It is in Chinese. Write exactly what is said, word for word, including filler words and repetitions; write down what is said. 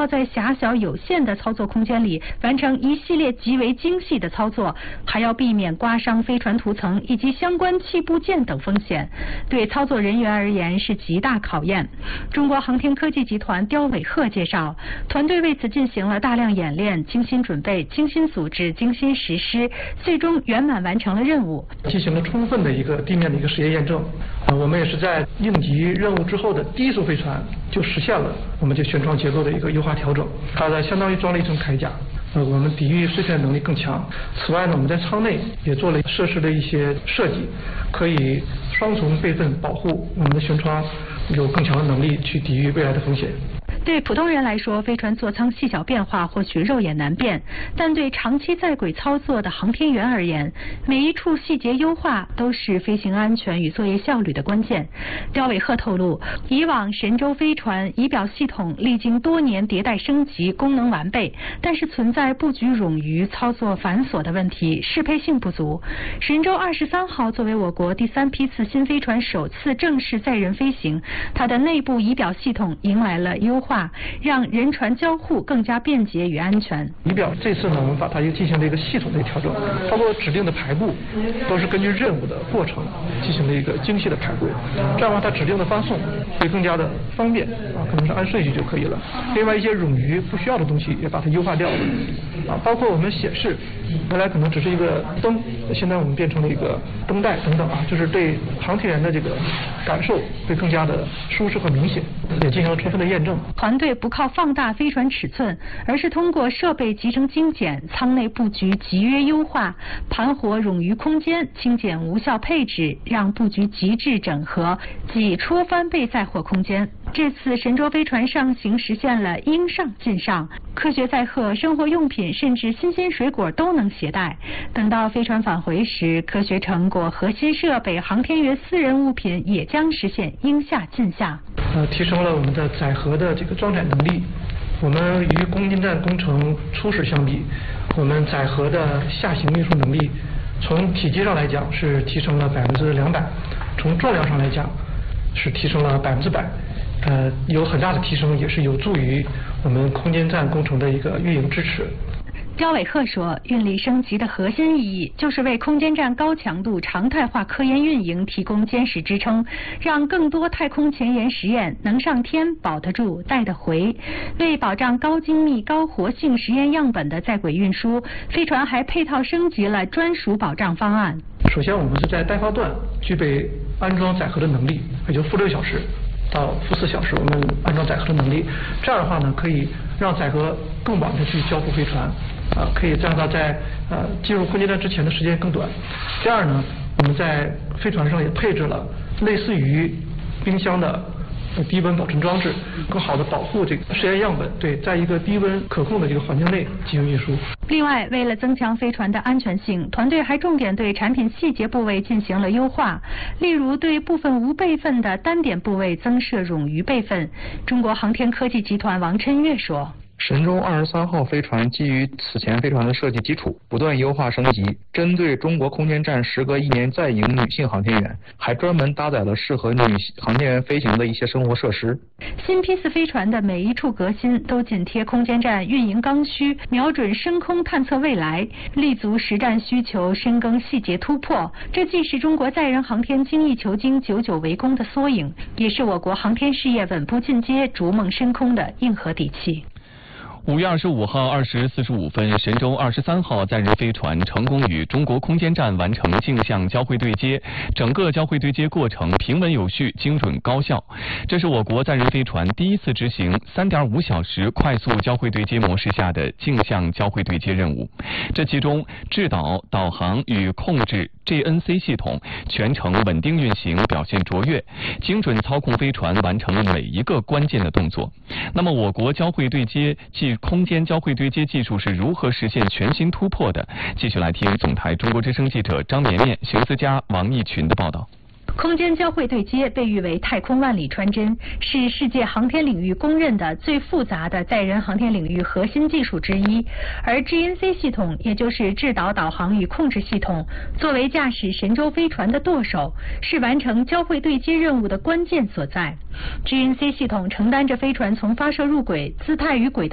要在狭小有限的操作空间里完成一系列极为精细的操作，还要避免刮伤飞船涂层以及相关气部件等风险，对操作人员而言是极大考验。中国航天科技集团刁伟赫介绍，团队为此进行了大量演练，精心准备、精心组织、精心实施，最终圆满完成了任务， 进行了充分的一个地面的一个实验验证。呃，我们也是在应急任务之后的第一艘飞船就实现了我们这舷窗结构的一个优化调整，它的相当于装了一层铠甲。呃，我们抵御碎片能力更强。此外呢，我们在舱内也做了设施的一些设计，可以双重备份保护我们的舷窗有更强的能力去抵御未来的风险。 对普通人来说，飞船座舱细小变化或许肉眼难辨，但对长期在轨操作的航天员而言，每一处细节优化都是飞行安全与作业效率的关键。刁伟赫透露，以往神舟飞船仪表系统历经多年迭代升级，功能完备，但是存在布局冗余、操作繁琐的问题，适配性不足。神舟二十三号作为我国第三批次新飞船首次正式载人飞行，它的内部仪表系统迎来了优化，让人船交互更加便捷与安全。 仪表这次呢，我们把它又进行了一个系统的调整，包括指定的排布都是根据任务的过程进行了一个精细的排布，这样的话它指定的发送会更加的方便啊，可能是按顺序就可以了。另外一些冗余不需要的东西也把它优化掉了啊，包括我们显示原来可能只是一个灯，现在我们变成了一个灯带等等啊，就是对航天员的这个感受会更加的舒适和明显，也进行了充分的验证。 团队不靠放大飞船尺寸，而是通过设备集成精简、舱内布局集约优化、盘活冗余空间、精简无效配置，让布局极致整合，挤出翻倍载货空间。这次神舟飞船上行实现了应上尽上，科学载荷、生活用品甚至新鲜水果都能携带。等到飞船返回时，科学成果、核心设备、航天员私人物品也将实现应下尽下。 呃，提升了我们的载荷的这个装载能力。我们与空间站工程初始相比，我们载荷的下行运输能力，从体积上来讲是提升了百分之两百，从重量上来讲是提升了百分之百。呃，有很大的提升，也是有助于我们空间站工程的一个运营支持。 刁伟赫说，运力升级的核心意义就是为空间站高强度常态化科研运营提供坚实支撑，让更多太空前沿实验能上天、保得住、带得回。为保障高精密、高活性实验样本的在轨运输，飞船还配套升级了专属保障方案。 首先，我们是在待发段具备安装载荷的能力，也就负六小时到负四小时，我们安装载荷的能力。这样的话呢，可以让载荷更晚的去交付飞船。啊，可以让它在呃进入空间站之前的时间更短。第二呢，我们在飞船上也配置了类似于冰箱的低温保存装置，更好的保护这个实验样本，对，在一个低温可控的这个环境内进行运输。 另外，为了增强飞船的安全性，团队还重点对产品细节部位进行了优化，例如对部分无备份的单点部位增设冗余备份。中国航天科技集团王琛岳说， 神舟二十三号飞船基于此前飞船的设计基础，不断优化升级。针对中国空间站时隔一年再迎女性航天员，还专门搭载了适合女航天员飞行的一些生活设施。 新批次飞船的每一处革新都紧贴空间站运营刚需，瞄准深空探测未来，立足实战需求，深耕细节突破。这既是中国载人航天精益求精、久久为功的缩影，也是我国航天事业稳步进阶、逐梦深空的硬核底气。 五月二十五号二时四十五分，神舟二十三号载人飞船成功与中国空间站完成镜像交会对接，整个交会对接过程平稳有序、精准高效。这是我国载人飞船第一次执行三点五小时快速交会对接模式下的镜像交会对接任务。这其中，制导、导航与控制 G N C 系统全程稳定运行，表现卓越，精准操控飞船完成了每一个关键的动作。那么，我国交会对接即空间交会对接技术是如何实现全新突破的？继续来听总台中国之声记者张绵绵、邢思佳、王义群的报道。 空间交会对接被誉为太空万里穿针，是世界航天领域公认的最复杂的载人航天领域核心技术之一。而 G N C 系统，也就是制导、导航与控制系统，作为驾驶神舟飞船的舵手，是完成交会对接任务的关键所在。G N C 系统承担着飞船从发射入轨、姿态与轨道